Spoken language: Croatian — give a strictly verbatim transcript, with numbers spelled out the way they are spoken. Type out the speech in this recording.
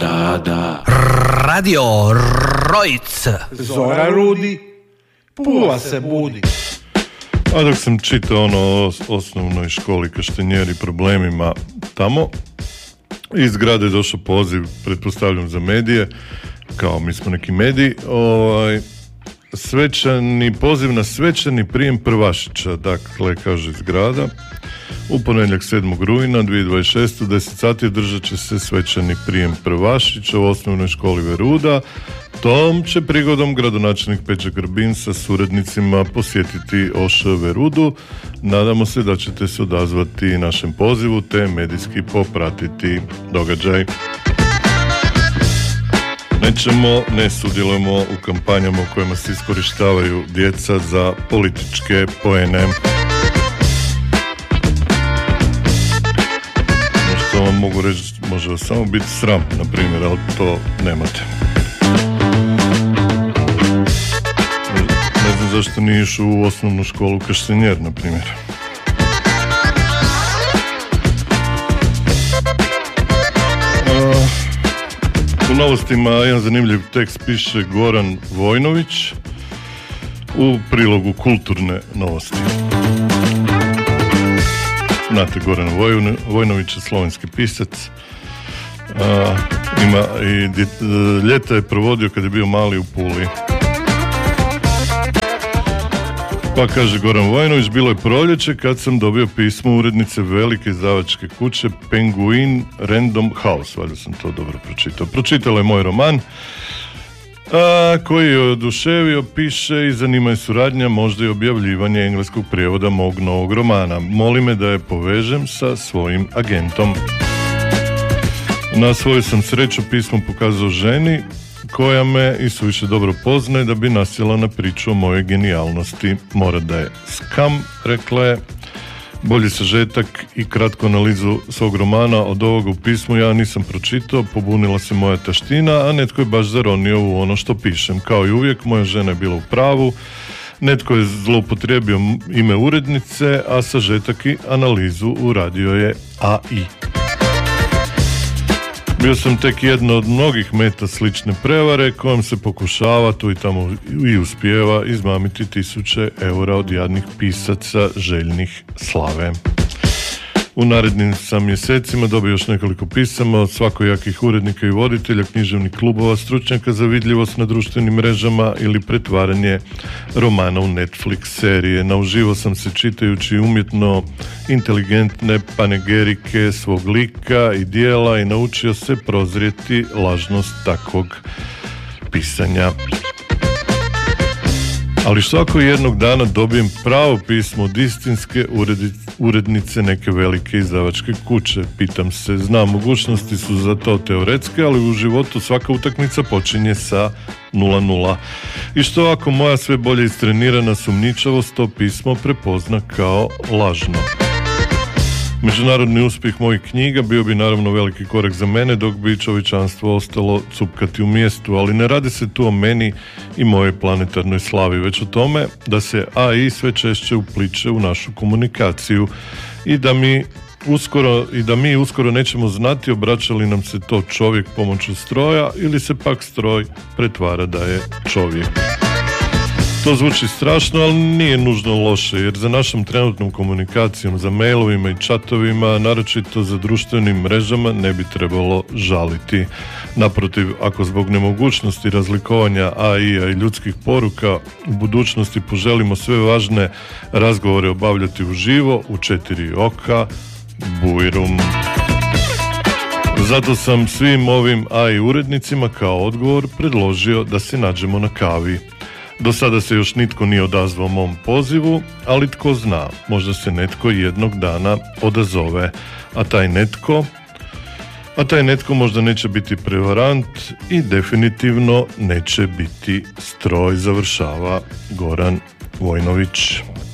da, da. Radio Rojc. Zora rudi, Pula se budi. A dok sam čitao ono o osnovnoj školi Kaštenjeri problemima tamo, iz zgrade je došao poziv, pretpostavljam za medije, kao mi smo neki mediji, ovaj, svečani, poziv na svečani prijem prvašića, dakle, kaže zgrada. U ponedjeljak sedmog rujna dvije tisuće dvadeset šeste u deset sati održat će se svečani prijem prvašića u osnovnoj školi Veruda. Tom će prigodom gradonačelnik Peđa Grbin sa suradnicima posjetiti O Š Verudu. Nadamo se da ćete se odazvati našem pozivu te medijski popratiti događaj. Nećemo, ne sudjelujemo u kampanjama u kojima se iskorištavaju djeca za političke poene. Što vam mogu reći, može vas samo biti sram, na primjer, ali to nemate. Ne znam zašto nije išao u osnovnu školu Kaštenjer, na primjer. U novostima jedan zanimljiv tekst piše Goran Vojnović u prilogu Kulturne novosti. Znate Goran Vojnović je slovenski pisac. A, ima i ljeta je provodio kad je bio mali u Puli. Pa kaže Goran Vojnović, bilo je proljeće kad sam dobio pismo urednice velike izdavačke kuće Penguin Random House, valjda sam to dobro pročitao. Pročitala je moj roman, a, koji je oduševio, piše i zanima je suradnja, možda i objavljivanje engleskog prijevoda mog novog romana. Moli me da je povežem sa svojim agentom. Na svoju sam sreću pismo pokazao ženi koja me i suviše dobro poznaje da bi nasjela na priču o mojoj genijalnosti. Mora da je skam, rekla je. Bolji sažetak i kratku analizu svog romana od ovoga u pismu ja nisam pročitao, pobunila se moja taština, a netko je baš zaronio u ono što pišem. Kao i uvijek, moja žena je bila u pravu, netko je zloupotrijebio ime urednice, a sažetak i analizu uradio je A I. Bio sam tek jedna od mnogih meta slične prevare kojom se pokušava tu i tamo i uspijeva izmamiti tisuće eura od jadnih pisaca željnih slave. U narednim sam mjesecima dobio još nekoliko pisama od svakojakih urednika i voditelja, književnih klubova, stručnjaka za vidljivost na društvenim mrežama ili pretvaranje romana u Netflix serije. Nauživo sam se čitajući umjetno inteligentne panegerike svog lika i dijela i naučio se prozrijeti lažnost takvog pisanja. Ali što ako jednog dana dobijem pravo pismo od istinske urednice neke velike izdavačke kuće? Pitam se, znam, mogućnosti su za to teoretske, ali u životu svaka utakmica počinje sa nula nula. I što ako moja sve bolje istrenirana sumnjičavost to pismo prepozna kao lažno? Međunarodni uspjeh mojih knjiga bio bi naravno veliki korak za mene, dok bi čovječanstvo ostalo cupkati u mjestu, ali ne radi se tu o meni i mojoj planetarnoj slavi, već o tome da se A I sve češće upliče u našu komunikaciju i da mi uskoro, i da mi uskoro nećemo znati obraća li nam se to čovjek pomoću stroja ili se pak stroj pretvara da je čovjek. To zvuči strašno, ali nije nužno loše, jer za našom trenutnom komunikacijom, za mailovima i chatovima, naročito za društvenim mrežama, ne bi trebalo žaliti. Naprotiv, ako zbog nemogućnosti razlikovanja A I-a i ljudskih poruka u budućnosti poželimo sve važne razgovore obavljati uživo, u četiri oka, bujrum. Zato sam svim ovim A I urednicima kao odgovor predložio da se nađemo na kavi. Do sada se još nitko nije odazvao mom pozivu, ali tko zna, možda se netko jednog dana odazove, a taj netko, a taj netko možda neće biti prevarant i definitivno neće biti stroj, završava Goran Vojnović.